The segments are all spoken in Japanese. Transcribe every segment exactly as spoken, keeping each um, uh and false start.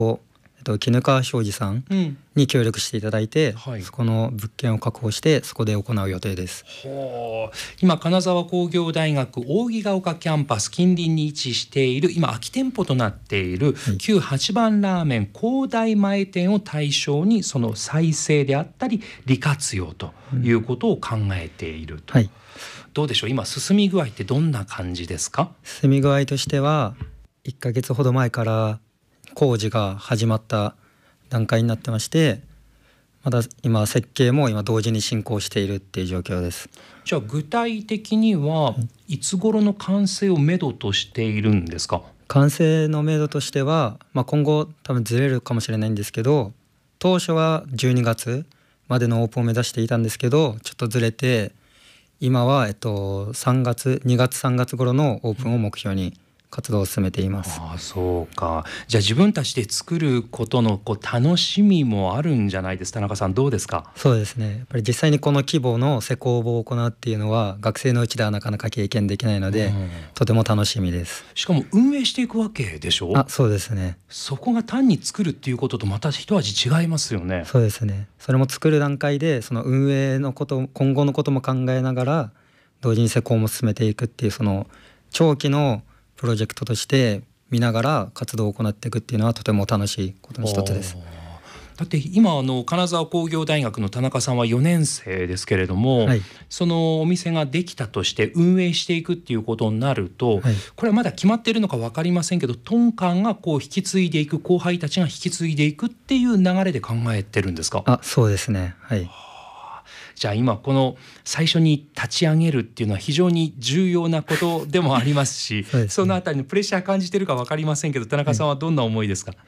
えっと、絹川商事さんに協力していただいて、うんはい、そこの物件を確保してそこで行う予定です。 ほう今金沢工業大学扇ヶ丘キャンパス近隣に位置している今空き店舗となっている旧はちばんラーメン広大前店を対象にその再生であったり利活用ということを考えていると、うんはい、どうでしょう今進み具合ってどんな感じですか？ 進み具合としてはいっかげつほど前から工事が始まった段階になってまして、まだ今設計も今同時に進行しているっていう状況です。 じゃあ具体的にはいつ頃の完成をめどとしているんですか？ 完成のめどとしては、まあ、今後多分ずれるかもしれないんですけど、当初はじゅうにがつまでのオープンを目指していたんですけど、ちょっとずれて今はえっとさんがつにがつさんがつ頃のオープンを目標に活動を進めています。 ああそうか。じゃあ自分たちで作ることのこう楽しみもあるんじゃないですか。田中さんどうですか？ そうですね、やっぱり実際にこの規模の施工を行うっていうのは学生のうちではなかなか経験できないので、うん、とても楽しみです。 しかも運営していくわけでしょ？ あ、そうですね。 そこが単に作るっていうこととまた一味違いますよね。 そうですね。それも作る段階でその運営のこと今後のことも考えながら同時に施工も進めていくっていうその長期のプロジェクトとして見ながら活動を行っていくっていうのはとても楽しいことの一つです。 だって今あの金沢工業大学の田中さんはよねん生ですけれども、はい、そのお店ができたとして運営していくっていうことになると、はい、これはまだ決まっているのか分かりませんけどトンカンがこう引き継いでいく後輩たちが引き継いでいくっていう流れで考えてるんですか？ あ、そうですね、はい。 じゃあ今この最初に立ち上げるっていうのは非常に重要なことでもありますしそ, す、ね、そのあたりのプレッシャー感じてるか分かりませんけど田中さんはどんな思いですか？はい、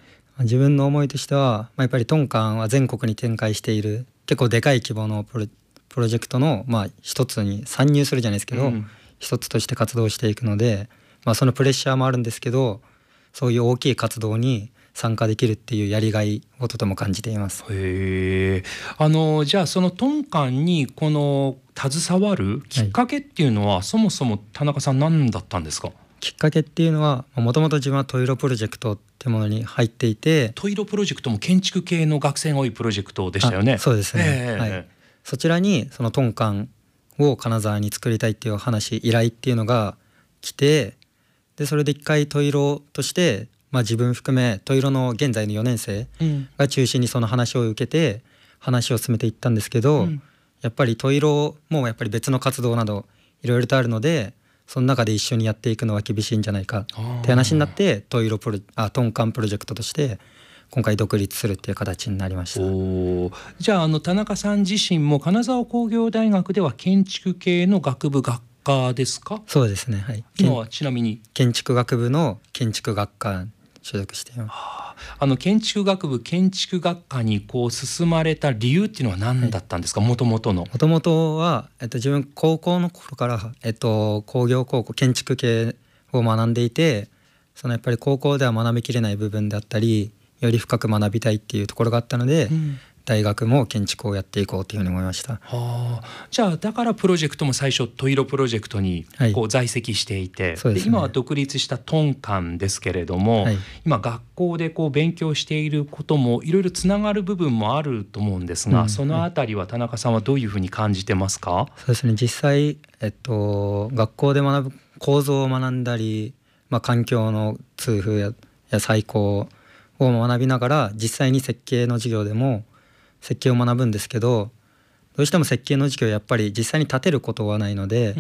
自分の思いとしては、まあ、やっぱりトンカンは全国に展開している結構でかい規模のプ ロ, プロジェクトの、まあ、一つに参入するじゃないですけど、うん、一つとして活動していくので、まあ、そのプレッシャーもあるんですけどそういう大きい活動に参加できるっていうやりがいをとても感じています。 へえ。あのじゃあそのトンカンにこの携わるきっかけっていうのは、はい、そもそも田中さん何だったんですか？ きっかけっていうのはもともと自分はトイロプロジェクトってものに入っていて、 トイロプロジェクトも建築系の学生が多いプロジェクトでしたよね。 そうですね、えーはい、そちらにそのトンカンを金沢に作りたいっていう話依頼っていうのが来て、でそれで一回トイロとしてまあ、自分含めトイロの現在のよねん生が中心にその話を受けて話を進めていったんですけど、うん、やっぱりトイロもやっぱり別の活動などいろいろとあるのでその中で一緒にやっていくのは厳しいんじゃないかって話になってトイロプロあトンカンプロジェクトとして今回独立するっていう形になりました。 おじゃあ、あの田中さん自身も金沢工業大学では建築系の学部学科ですか？ そうですね、はい、 今はちなみに建築学部の建築学科所属しています。 あの建築学部建築学科にこう進まれた理由っていうのは何だったんですか？もともとのもともとは、えっと、自分高校の頃から、えっと、工業高校建築系を学んでいて、そのやっぱり高校では学びきれない部分であったりより深く学びたいっていうところがあったので、うん、大学も建築をやっていこうというふうに思いました。 はあ、じゃあだからプロジェクトも最初トイロプロジェクトにこう在籍していて、はい、でで今は独立したトンカンですけれども、はい、今学校でこう勉強していることもいろいろつながる部分もあると思うんですが、うん、そのあたりは田中さんはどういうふうに感じてますか？ そうですね、実際、えっと、学校で学ぶ構造を学んだり、まあ、環境の通風 や, や採光を学びながら実際に設計の授業でも設計を学ぶんですけど、どうしても設計の授業やっぱり実際に立てることはないので、うん、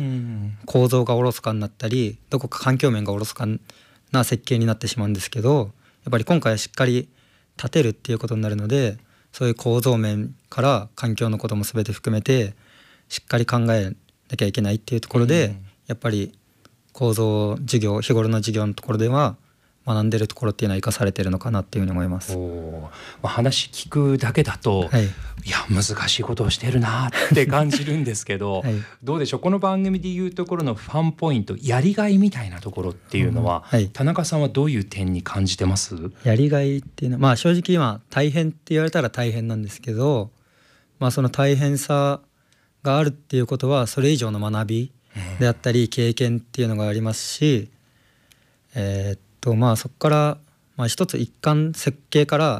構造がおろそかになったりどこか環境面がおろそかな設計になってしまうんですけど、やっぱり今回はしっかり立てるっていうことになるので、そういう構造面から環境のことも全て含めてしっかり考えなきゃいけないっていうところで、うん、やっぱり構造授業日頃の授業のところでは学んでるところっていうのは生かされてるのかなっていうふうに思います。 お、まあ、話聞くだけだと、はい、いや難しいことをしてるなって感じるんですけど、はい、どうでしょう、この番組でいうところのファンポイントやりがいみたいなところっていうのは、うん、はい、田中さんはどういう点に感じてます？ やりがいっていうのは、まあ、正直今大変って言われたら大変なんですけど、まあ、その大変さがあるっていうことはそれ以上の学びであったり経験っていうのがありますし、えー、っとまあそこからまあ、一つ一貫設計から